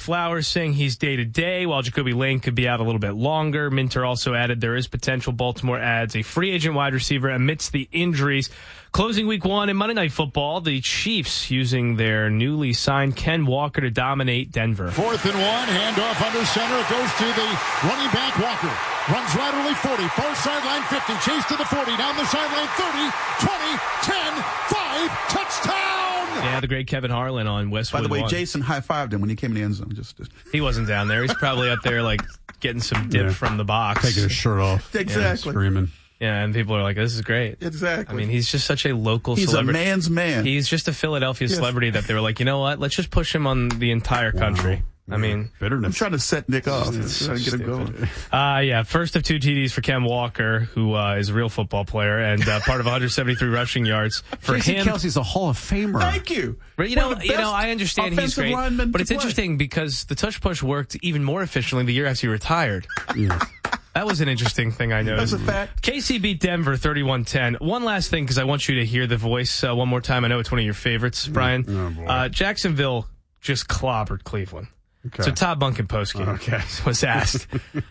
Flowers saying he's day-to-day, while Jacoby Lane could be out a little bit longer. Minter also added there is potential Baltimore adds a free agent wide receiver amidst the injuries. Closing week 1 in Monday Night Football, the Chiefs using their newly signed Ken Walker to dominate Denver. 4th and 1, handoff under center. It goes to the running back Walker. Runs laterally 40, far sideline 50, chase to the 40, down the sideline 30, 20, 10, 5, touchdown! Yeah, the great Kevin Harlan on Westwood. By the way, 1. Jason high-fived him when he came in the end zone. He wasn't down there. He's probably up there like getting some dip from the box. Taking his shirt off. Exactly. Screaming. Yeah, and people are like, this is great. Exactly. I mean, he's just such a local He's celebrity. He's a man's man. He's just a Philadelphia celebrity that they were like, you know what? Let's just push him on the entire country. I mean, bitterness. I'm trying to set Nick off. Trying to get him going. Yeah, first of 2 TDs for Ken Walker, who is a real football player and part of 173 rushing yards for Jason him. Kelce's a Hall of Famer. Thank you. But I understand he's great, but it's interesting because the tush push worked even more efficiently the year after he retired. Yeah. That was an interesting thing I noticed. That's a fact. KC beat Denver 31-10. One last thing, because I want you to hear the voice one more time. I know it's one of your favorites, Brian. Oh, boy. Jacksonville just clobbered Cleveland. Okay. So Todd Bunkin postgame was asked,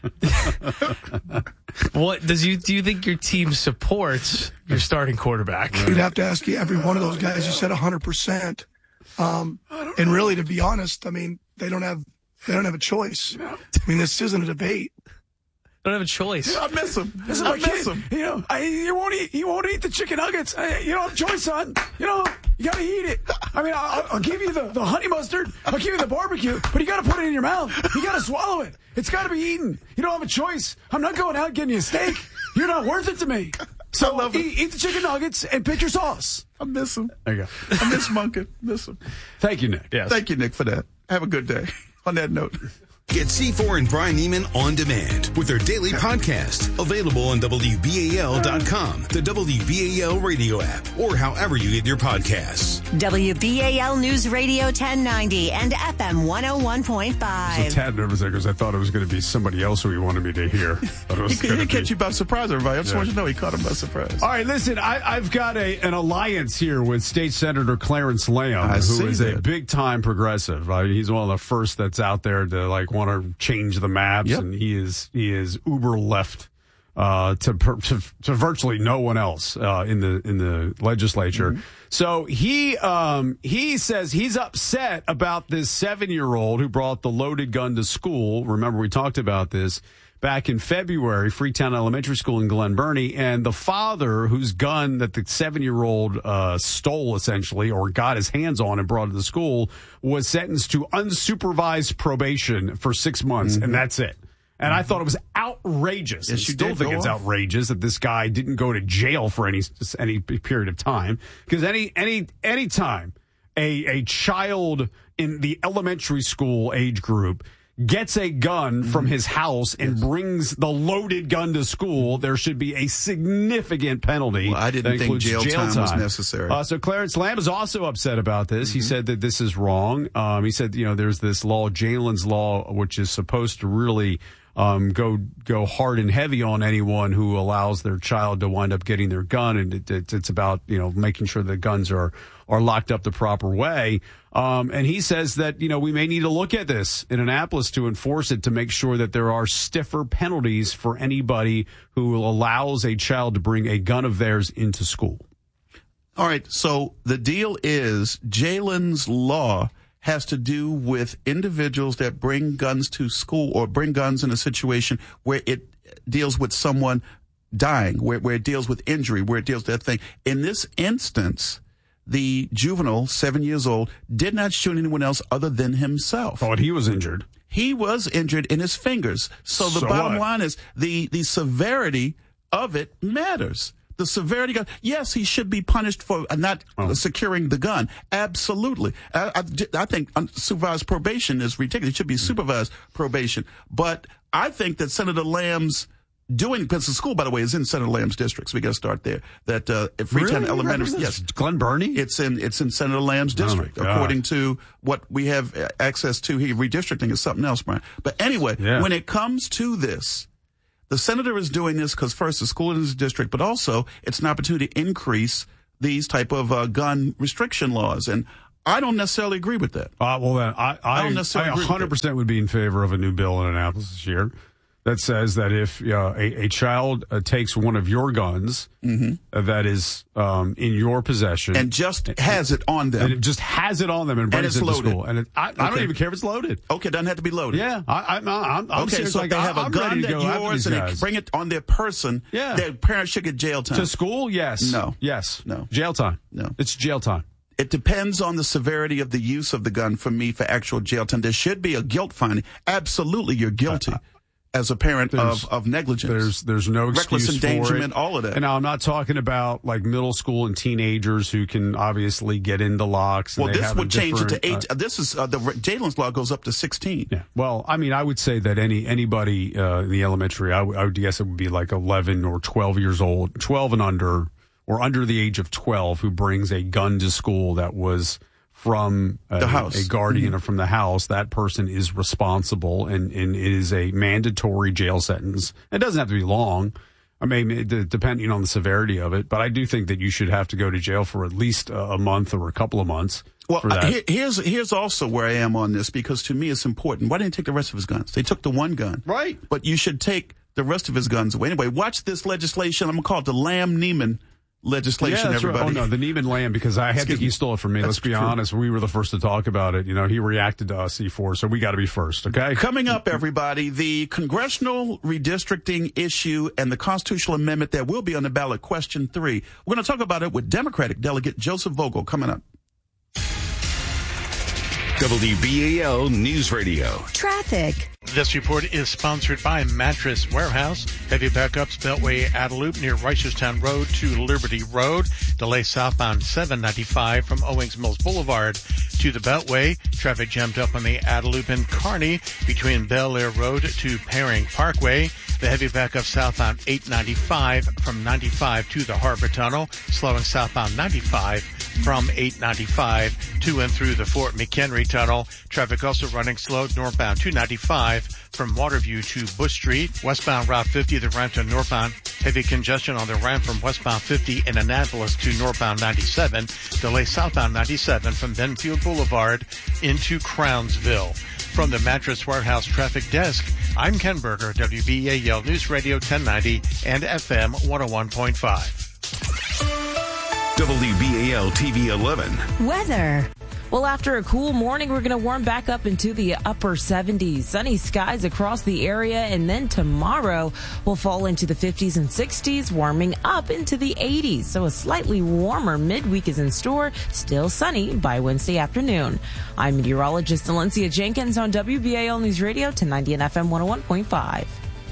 do you think your team supports your starting quarterback? You'd have to ask every one of those guys. You said 100%. And really, to be honest, I mean, they don't have a choice. I mean, this isn't a debate. Don't have a choice. I miss him. I miss him. You know, you won't eat the chicken nuggets. You don't have a choice, son. You know, you got to eat it. I mean, I'll give you the honey mustard. I'll give you the barbecue, but you got to put it in your mouth. You got to swallow it. It's got to be eaten. You don't have a choice. I'm not going out getting you a steak. You're not worth it to me. So eat the chicken nuggets and pick your sauce. I miss him. There you go. I miss Munkin. Miss him. Thank you, Nick. Yes. Thank you, Nick, for that. Have a good day. On that note. Get C4 and Brian Neiman on demand with their daily podcast. Available on WBAL.com, the WBAL radio app, or however you get your podcasts. WBAL News Radio 1090 and FM 101.5. I was a tad nervous there because I thought it was going to be somebody else who he wanted me to hear. He catch you by surprise, everybody. I just want you to know he caught him by surprise. All right, listen, I've got an alliance here with State Senator Clarence Lamb, who is a big-time progressive. He's one of the first that's out there to, want to change the maps, and he is uber left to virtually no one else in the legislature. Mm-hmm. So he says he's upset about this 7-year-old who brought the loaded gun to school. Remember, we talked about this back in February, Freetown Elementary School in Glen Burnie, and the father whose gun that the 7-year-old stole essentially or got his hands on and brought to the school was sentenced to unsupervised probation for 6 months, and that's it. And I thought it was outrageous. Yes, I still think it's outrageous that this guy didn't go to jail for any period of time, because any time a child in the elementary school age group gets a gun from his house and brings the loaded gun to school, there should be a significant penalty. Well, I didn't think jail time was necessary. So Clarence Lamb is also upset about this. He said that this is wrong. He said, there's this law, Jalen's Law, which is supposed to really go hard and heavy on anyone who allows their child to wind up getting their gun, and it's about making sure the guns are locked up the proper way. And he says that we may need to look at this in Annapolis to enforce it, to make sure that there are stiffer penalties for anybody who allows a child to bring a gun of theirs into school. All right, so the deal is Jalen's Law has to do with individuals that bring guns to school or bring guns in a situation where it deals with someone dying, where it deals with injury, where it deals with that thing. In this instance, the juvenile, 7 years old, did not shoot anyone else other than himself. Oh, and he was injured. He was injured in his fingers. So the bottom line is the severity of it matters. The severity, yes, he should be punished for not securing the gun. Absolutely. I think unsupervised probation is ridiculous. It should be supervised probation. But I think that Senator Lamb's doing, because the school, by the way, is in Senator Lamb's district, so we got to start there. That Freetown Elementary, yes, Glen Burnie. It's in Senator Lamb's district, according to what we have access to here. Redistricting is something else, Brian. But anyway, when it comes to this, the senator is doing this because first the school is in his district, but also it's an opportunity to increase these type of gun restriction laws. And I don't necessarily agree with that. Well, then I don't necessarily agree 100% would be in favor of a new bill in Annapolis this year that says that if a child takes one of your guns that is in your possession and just has it on them, and it just has it on them and brings it to school, and I don't even care if it's loaded. Okay, it doesn't have to be loaded. Yeah, I'm okay. So if they have a gun that's yours and they bring it on their person, their parents should get jail time. To school, yes. No. Yes. No. Jail time. No. It's jail time. It depends on the severity of the use of the gun for me for actual jail time. There should be a guilt finding. Absolutely, you're guilty as a parent of negligence. There's no excuse reckless endangerment, for it. all of that. And now I'm not talking about like middle school and teenagers who can obviously get into locks. Well, this would change it to 8. This is the Jalen's law goes up to 16. Yeah. Well, I mean, I would say that anybody in the elementary, I would guess it would be like 11 or 12 years old, 12 and under, or under the age of 12, who brings a gun to school that was from the house, a guardian or from the house. That person is responsible, and it is a mandatory jail sentence. It doesn't have to be long. I mean, depending on the severity of it, but I do think that you should have to go to jail for at least a month or a couple of months. Well, here's also where I am on this, because to me it's important. Why didn't they take the rest of his guns? They took the one gun. Right. But you should take the rest of his guns away. Anyway, watch this legislation. I'm going to call it the Lamb-Neiman legislation, yeah, everybody. Right. Oh, no, the Neiman-Lamb, because I think he stole it from me. Let's be honest. We were the first to talk about it. You know, he reacted to us, C4, so we got to be first, okay? Coming up, everybody, the congressional redistricting issue and the constitutional amendment that will be on the ballot, question 3. We're going to talk about it with Democratic Delegate Joseph Vogel coming up. WBAL News Radio. Traffic. This report is sponsored by Mattress Warehouse. Heavy backups Beltway Adeloop near Reisterstown Road to Liberty Road. Delay southbound 795 from Owings Mills Boulevard to the Beltway. Traffic jammed up on the Adeloop in Kearney between Bel Air Road to Paring Parkway. The heavy backup southbound 895 from 95 to the Harbor Tunnel. Slowing southbound 95 from 895 to and through the Fort McHenry Tunnel. Traffic also running slow northbound 295 from Waterview to Bush Street. Westbound Route 50, the ramp to northbound. Heavy congestion on the ramp from westbound 50 in Annapolis to northbound 97. Delay southbound 97 from Benfield Boulevard into Crownsville. From the Mattress Warehouse Traffic Desk, I'm Ken Berger, WBAL News Radio 1090 and FM 101.5. WBAL TV 11. Weather. Well, after a cool morning, we're going to warm back up into the upper 70s. Sunny skies across the area, and then tomorrow we'll fall into the 50s and 60s, warming up into the 80s. So a slightly warmer midweek is in store, still sunny by Wednesday afternoon. I'm meteorologist Valencia Jenkins on WBAL News Radio 1090 and FM 101.5.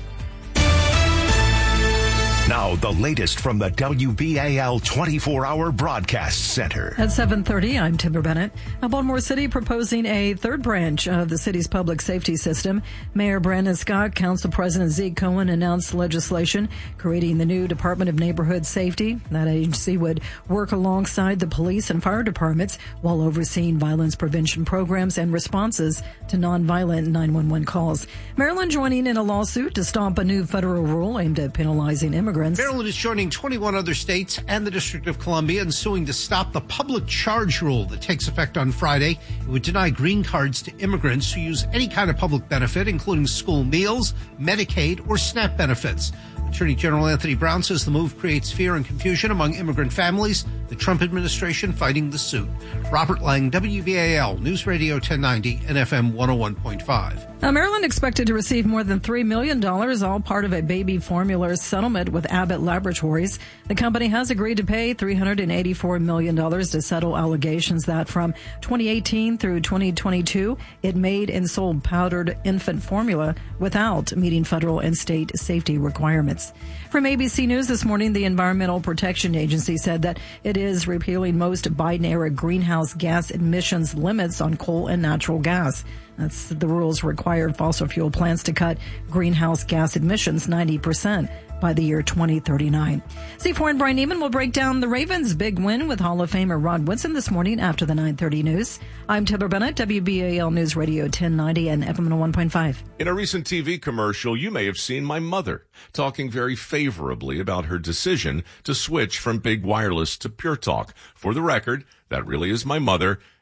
Now, the latest from the WBAL 24-hour broadcast center. At 7:30, I'm Timber Bennett. Baltimore City proposing a third branch of the city's public safety system. Mayor Brandon Scott, Council President Zeke Cohen announced legislation creating the new Department of Neighborhood Safety. That agency would work alongside the police and fire departments while overseeing violence prevention programs and responses to nonviolent 911 calls. Maryland joining in a lawsuit to stop a new federal rule aimed at penalizing immigrants. Maryland is joining 21 other states and the District of Columbia in suing to stop the public charge rule that takes effect on Friday. It would deny green cards to immigrants who use any kind of public benefit, including school meals, Medicaid, or SNAP benefits. Attorney General Anthony Brown says the move creates fear and confusion among immigrant families. The Trump administration fighting the suit. Robert Lang, WBAL News Radio 1090 and FM 101.5. Maryland expected to receive more than $3 million, all part of a baby formula settlement with Abbott Laboratories. The company has agreed to pay $384 million to settle allegations that from 2018 through 2022, it made and sold powdered infant formula without meeting federal and state safety requirements. From ABC News this morning, the Environmental Protection Agency said that it is repealing most Biden-era greenhouse gas emissions limits on coal and natural gas. That's the rules required fossil fuel plants to cut greenhouse gas emissions 90% by the year 2039. C4 and Brian Neiman will break down the Ravens' big win with Hall of Famer Rod Woodson this morning after the 9:30 news. I'm Timber Bennett, WBAL News Radio 1090 and FM 101.5. In a recent TV commercial, you may have seen my mother talking very favorably about her decision to switch from big wireless to Pure Talk. For the record, that really is my mother,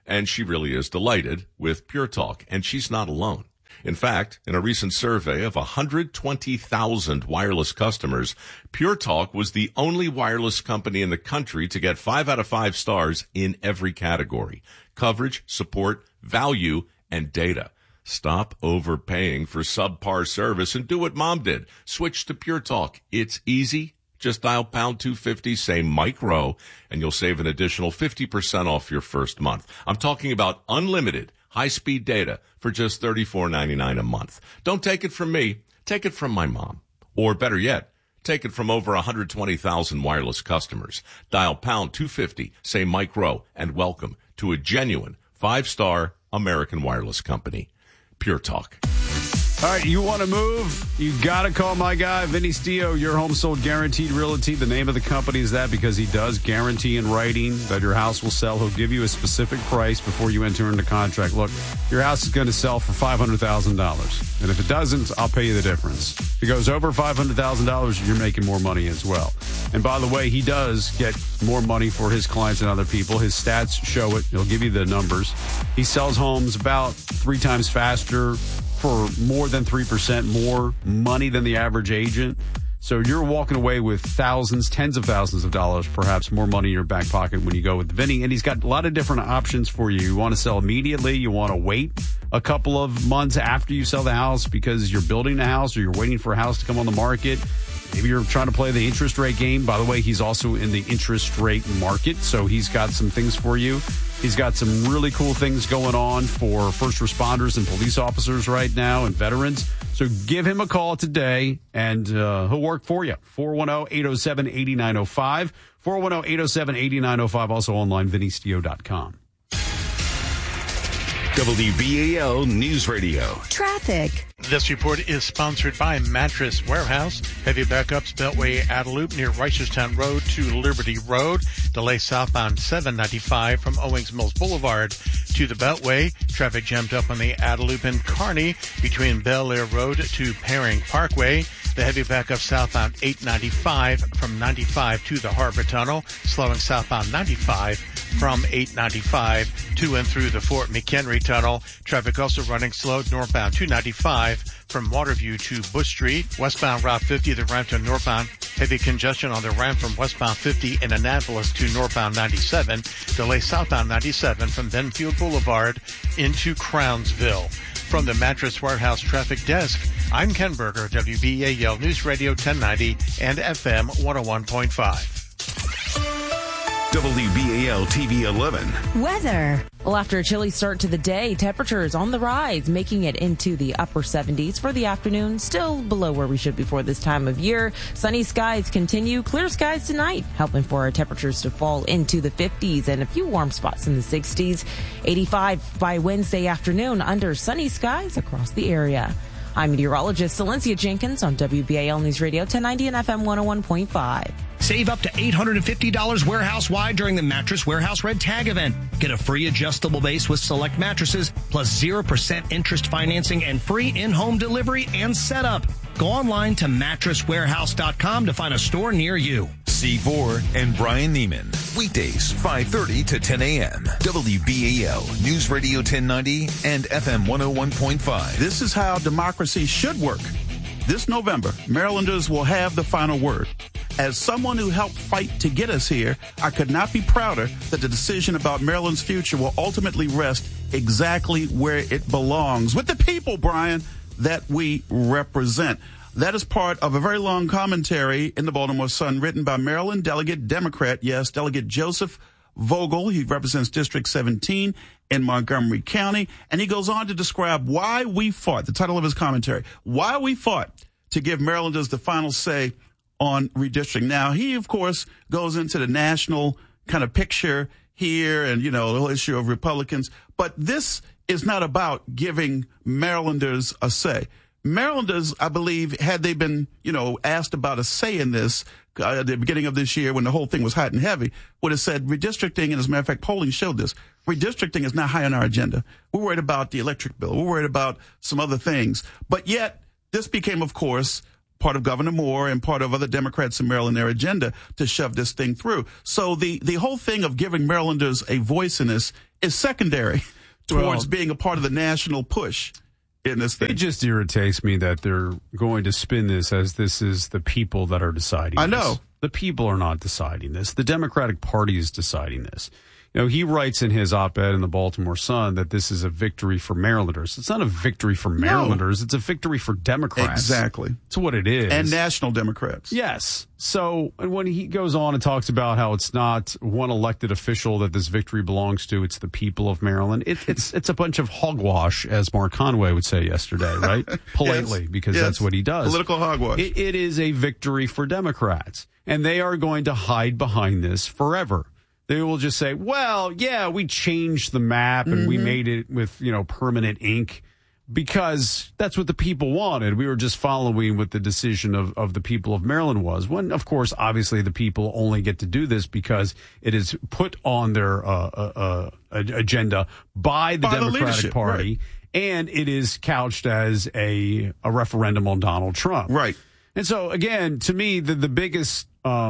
And she really is delighted with Pure Talk, and she's not alone. In fact, in a recent survey of 120,000 wireless customers, Pure Talk was the only wireless company in the country to get 5 out of 5 stars in every category: coverage, support, value, and data. Stop overpaying for subpar service and do what Mom did. Switch to Pure Talk. It's easy. Just dial pound 250, say Mike Rowe, and you'll save an additional 50% off your first month. I'm talking about unlimited high-speed data for just $34.99 a month. Don't take it from me. Take it from my mom. Or better yet, take it from over 120,000 wireless customers. Dial pound 250, say Mike Rowe, and welcome to a genuine 5-star American wireless company. Pure Talk. All right, you want to move? You got to call my guy, Vinny Stio, Your Home Sold Guaranteed Realty. The name of the company is that because he does guarantee in writing that your house will sell. He'll give you a specific price before you enter into contract. Look, your house is going to sell for $500,000. And if it doesn't, I'll pay you the difference. If it goes over $500,000, you're making more money as well. And by the way, he does get more money for his clients than other people. His stats show it. He'll give you the numbers. He sells homes about 3 times faster, for more than 3% more money than the average agent. So you're walking away with thousands, tens of thousands of dollars, perhaps more money in your back pocket when you go with Vinny. And he's got a lot of different options for you. You want to sell immediately. You want to wait a couple of months after you sell the house because you're building a house or you're waiting for a house to come on the market. Maybe you're trying to play the interest rate game. By the way, he's also in the interest rate market, so he's got some things for you. He's got some really cool things going on for first responders and police officers right now and veterans. So give him a call today, and he'll work for you. 410-807-8905. 410-807-8905. Also online, VinnyStio.com. WBAL News Radio. Traffic. This report is sponsored by Mattress Warehouse. Heavy backups Beltway Adelup near Reisterstown Road to Liberty Road. Delay southbound 795 from Owings Mills Boulevard to the Beltway. Traffic jammed up on the Adelup and Kearney between Bel Air Road to Paring Parkway. The heavy backup southbound 895 from 95 to the Harbor Tunnel. Slowing southbound 95 from 895 to and through the Fort McHenry Tunnel. Traffic also running slow northbound 295 from Waterview to Bush Street. Westbound Route 50, the ramp to northbound. Heavy congestion on the ramp from westbound 50 in Annapolis to northbound 97. Delay southbound 97 from Benfield Boulevard into Crownsville. From the Mattress Warehouse Traffic Desk, I'm Ken Berger, WBAL News Radio 1090 and FM 101.5. WBAL TV 11. Weather. Well, after a chilly start to the day, temperatures on the rise, making it into the upper 70s for the afternoon, still below where we should be for this time of year. Sunny skies continue. Clear skies tonight, helping for our temperatures to fall into the 50s and a few warm spots in the 60s. 85 by Wednesday afternoon under sunny skies across the area. I'm meteorologist Celencia Jenkins on WBAL News Radio 1090 and FM 101.5. Save up to $850 warehouse-wide during the Mattress Warehouse Red Tag event. Get a free adjustable base with select mattresses, plus 0% interest financing and free in-home delivery and setup. Go online to mattresswarehouse.com to find a store near you. C4 and Brian Neiman. Weekdays, 5:30 to 10 a.m. WBAL News Radio 1090 and FM 101.5. This is how democracy should work. This November, Marylanders will have the final word. As someone who helped fight to get us here, I could not be prouder that the decision about Maryland's future will ultimately rest exactly where it belongs, with the people, Brian, that we represent. That is part of a very long commentary in the Baltimore Sun written by Maryland Delegate Democrat, yes, Delegate Joseph Vogel. He represents District 17 in Montgomery County, and he goes on to describe why we fought, the title of his commentary, why we fought to give Marylanders the final say on redistricting. Now, he, of course, goes into the national kind of picture here and, you know, the whole issue of Republicans. But this is not about giving Marylanders a say. Marylanders, I believe, had they been, you know, asked about a say in this at the beginning of this year when the whole thing was hot and heavy, would have said redistricting, and as a matter of fact, polling showed this, redistricting is not high on our agenda. We're worried about the electric bill. We're worried about some other things. But yet, this became, of course, part of Governor Moore and part of other Democrats in Maryland, their agenda to shove this thing through. So the whole thing of giving Marylanders a voice in this is secondary towards being a part of the national push in this thing. It just irritates me that they're going to spin this as this is the people that are deciding I know. this. The people are not deciding this. The Democratic Party is deciding this. You know, he writes in his op-ed in the Baltimore Sun that this is a victory for Marylanders. It's not a victory for Marylanders. It's a victory for Democrats. Exactly. It's what it is. And national Democrats. Yes. So when he goes on and talks about how it's not one elected official that this victory belongs to, it's the people of Maryland. It's a bunch of hogwash, as Mark Conway would say yesterday, right? Politely, because that's what he does. Political hogwash. It is a victory for Democrats. And they are going to hide behind this forever. They will just say, well, yeah, we changed the map and we made it with, permanent ink because that's what the people wanted. We were just following what the decision of the people of Maryland was. When, of course, obviously the people only get to do this because it is put on their agenda by the Democratic Party, right. And it is couched as a referendum on Donald Trump. Right. And so, again, to me, the biggest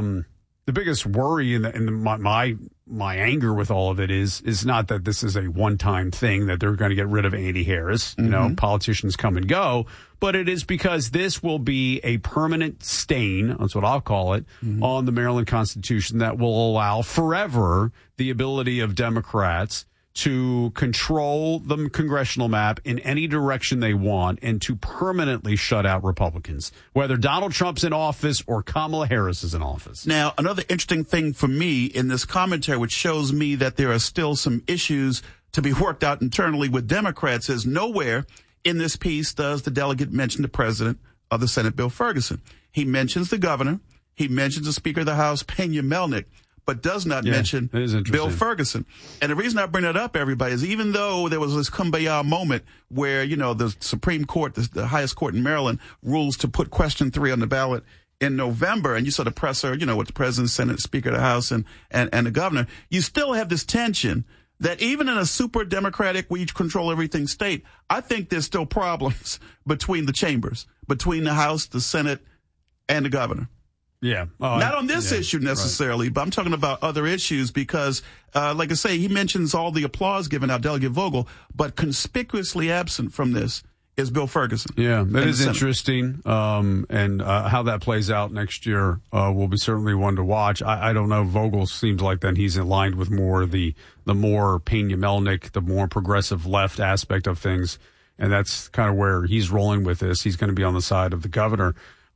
worry in my anger with all of it is not that this is a one-time thing that they're going to get rid of Andy Harris. Politicians come and go, but it is because this will be a permanent stain, that's what I'll call it, on the Maryland Constitution that will allow forever the ability of Democrats to control the congressional map in any direction they want and to permanently shut out Republicans, whether Donald Trump's in office or Kamala Harris is in office. Now, another interesting thing for me in this commentary, which shows me that there are still some issues to be worked out internally with Democrats, is nowhere in this piece does the delegate mention the president of the Senate, Bill Ferguson. He mentions the governor. He mentions the Speaker of the House, Peña Melnick, but does not mention Bill Ferguson. And the reason I bring that up, everybody, is even though there was this kumbaya moment where, the Supreme Court, the highest court in Maryland, rules to put question 3 on the ballot in November, and you saw the presser, with the president, Senate, Speaker of the House, and the governor, you still have this tension that even in a super Democratic, we control everything state, I think there's still problems between the chambers, between the House, the Senate, and the governor. Yeah. Not on this issue necessarily, right. But I'm talking about other issues because, like I say, he mentions all the applause given out Delegate Vogel, but conspicuously absent from this is Bill Ferguson. Yeah, that is interesting. And how that plays out next year will be certainly one to watch. I don't know. Vogel seems like then he's aligned with more the more Peña Melnick, the more progressive left aspect of things. And that's kind of where he's rolling with this. He's going to be on the side of the governor.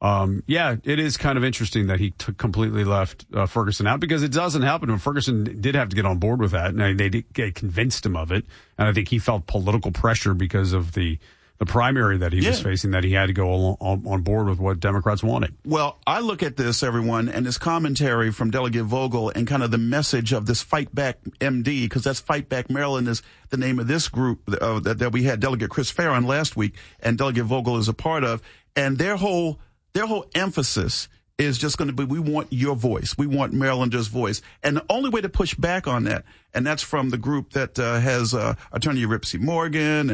It is kind of interesting that he completely left Ferguson out because it doesn't happen to him. Ferguson did have to get on board with that, and they did convinced him of it. And I think he felt political pressure because of the primary that he was facing, that he had to go on board with what Democrats wanted. Well, I look at this, everyone, and this commentary from Delegate Vogel and kind of the message of this Fight Back MD, because that's Fight Back Maryland is the name of this group that we had Delegate Chris Fair on last week, and Delegate Vogel is a part of, and their whole emphasis is just going to be, we want your voice. We want Marylanders' voice. And the only way to push back on that, and that's from the group that has Attorney Ripsey Morgan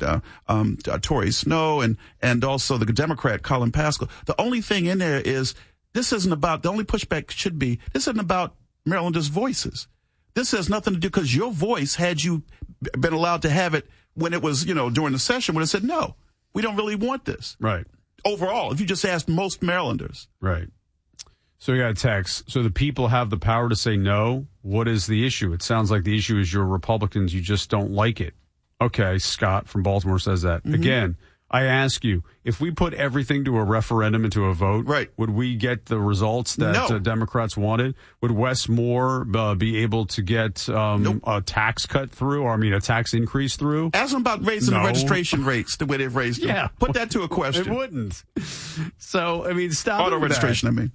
and Tori Snow and also the Democrat Colin Pascal. The only thing in there is this isn't about, the only pushback should be, this isn't about Marylanders' voices. This has nothing to do, because your voice, had you been allowed to have it when it was, during the session, would have said, no, we don't really want this. Right. Overall, if you just asked most Marylanders. Right. So we got a text. So the people have the power to say no. What is the issue? It sounds like the issue is you're Republicans. You just don't like it. Okay, Scott from Baltimore says that. Mm-hmm. Again, I ask you, if we put everything to a referendum and to a vote, right, would we get the results that Democrats wanted? Would Wes Moore be able to get a tax cut through, or a tax increase through? Ask them about raising the registration rates the way they've raised them. Yeah. Put that to a question. It wouldn't. So, stop auto registration,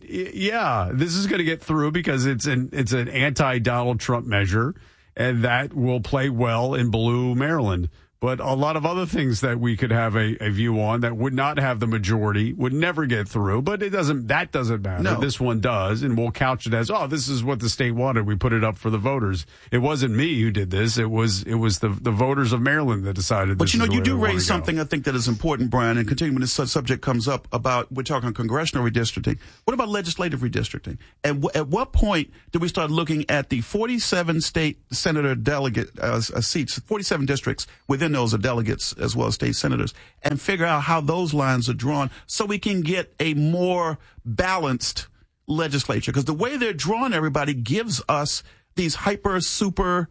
that. This is going to get through because it's an anti-Donald Trump measure, and that will play well in blue Maryland. But a lot of other things that we could have a view on that would not have the majority, would never get through. But that doesn't matter. No. This one does, and we'll couch it as, this is what the state wanted. We put it up for the voters. It wasn't me who did this. It was the voters of Maryland that decided this. But you do raise something I think that is important, Brian, and continuing when this subject comes up about, we're talking congressional redistricting. What about legislative redistricting? And at what point do we start looking at the 47 state senator delegate seats, 47 districts within those are delegates as well as state senators, and figure out how those lines are drawn so we can get a more balanced legislature? Because the way they're drawn, everybody gives us these super,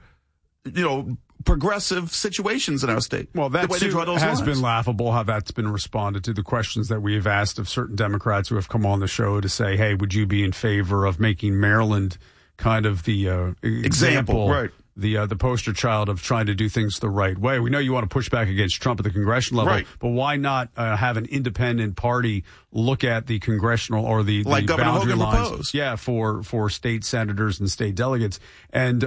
progressive situations in our state. Well, that has been laughable how that's been responded to. The questions that we have asked of certain Democrats who have come on the show to say, hey, would you be in favor of making Maryland kind of the example, right? The poster child of trying to do things the right way. We know you want to push back against Trump at the congressional level, right, but why not have an independent party look at the congressional or the Governor boundary Hogan lines? Proposed. Yeah, for state senators and state delegates. And,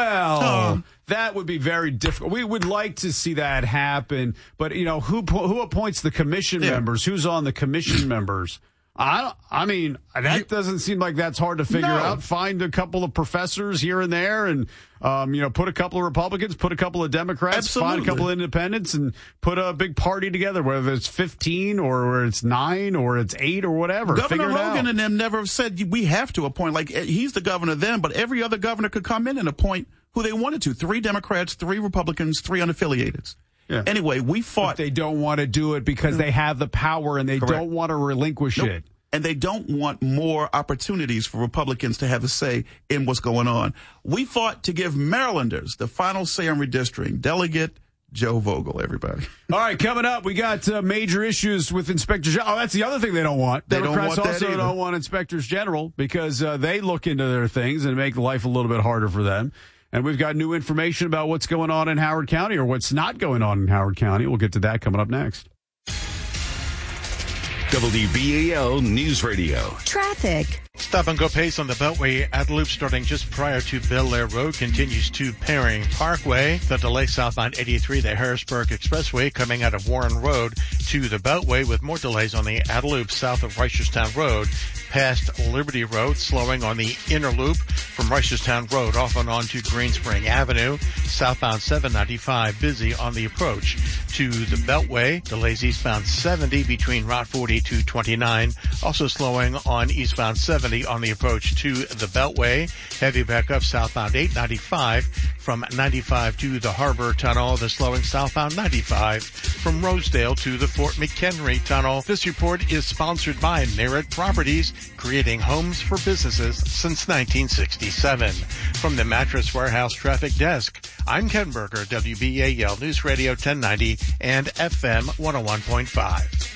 that would be very difficult. We would like to see that happen, but, who appoints the commission members? Who's on the commission members? I mean, that doesn't seem like that's hard to figure out. Find a couple of professors here and there and, put a couple of Republicans, put a couple of Democrats, Absolutely. Find a couple of independents and put a big party together, whether it's 15 or it's 9 or it's 8 or whatever. Governor Hogan and them never have said we have to appoint. Like, he's the governor then, but every other governor could come in and appoint who they wanted to. 3 Democrats, 3 Republicans, 3 unaffiliated. Yeah. Anyway, we fought. But they don't want to do it because they have the power and they don't want to relinquish it. And they don't want more opportunities for Republicans to have a say in what's going on. We fought to give Marylanders the final say on redistricting. Delegate Joe Vogel, everybody. All right, coming up, we got major issues with inspectors. Oh, that's the other thing they don't want. Democrats don't want inspectors general because they look into their things and make life a little bit harder for them. And we've got new information about what's going on in Howard County or what's not going on in Howard County. We'll get to that coming up next. WBAL News Radio. Traffic. Stop-and-go pace on the Beltway at Loop starting just prior to Bel Air Road continues to Paring Parkway. The delay southbound 83, the Harrisburg Expressway coming out of Warren Road to the Beltway with more delays on the outer loop south of Reisterstown Road. Past Liberty Road, slowing on the inner loop from Reisterstown Road off and on to Green Spring Avenue. Southbound 795 busy on the approach to the Beltway. Delays eastbound 70 between Route 40 to 29. Also slowing on eastbound 70 on the approach to the Beltway. Heavy backup southbound 895 from 95 to the Harbor Tunnel. The slowing southbound 95 from Rosedale to the Fort McHenry Tunnel. This report is sponsored by Merritt Properties, creating homes for businesses since 1967. From the Mattress Warehouse Traffic Desk, I'm Ken Berger, WBAL News Radio 1090 and FM 101.5.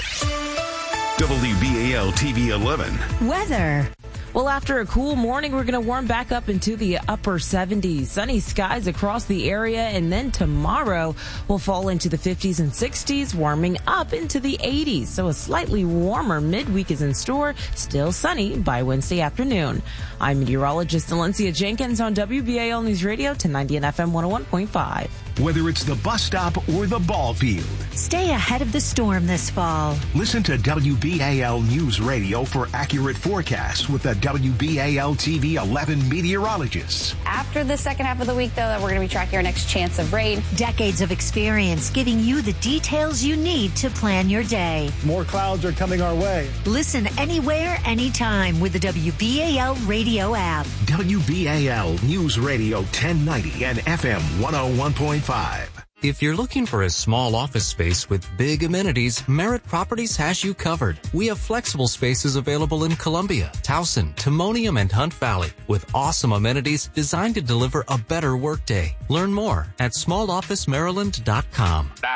WBAL TV 11. Weather. Well, after a cool morning, we're going to warm back up into the upper 70s. Sunny skies across the area, and then tomorrow we'll fall into the 50s and 60s, warming up into the 80s. So a slightly warmer midweek is in store, still sunny by Wednesday afternoon. I'm meteorologist Valencia Jenkins on WBAL News Radio 1090 and FM 101.5. Whether it's the bus stop or the ball field, stay ahead of the storm this fall. Listen to WBAL News Radio for accurate forecasts with the WBAL TV 11 meteorologists. After the second half of the week, though, that we're going to be tracking our next chance of rain. Decades of experience giving you the details you need to plan your day. More clouds are coming our way. Listen anywhere, anytime with the WBAL radio app. WBAL News Radio 1090 and FM 101.5. If you're looking for a small office space with big amenities, Merritt Properties has you covered. We have flexible spaces available in Columbia, Towson, Timonium, and Hunt Valley with awesome amenities designed to deliver a better workday. Learn more at smallofficemaryland.com.